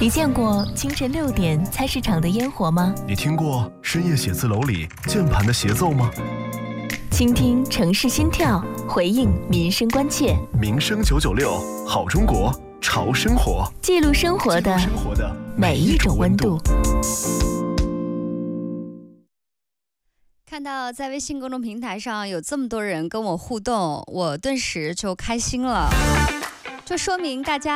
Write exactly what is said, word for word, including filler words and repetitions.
你见过清晨六点菜市场的烟火吗？ 你听过深夜写字楼里键盘的协奏吗？ 倾听城市心跳，回应民生关切。 民生九九六，好中国，潮生活， 记录生活的每一种温度。 看到在微信公众平台上有这么多人跟我互动，我顿时就开心了，就说明大家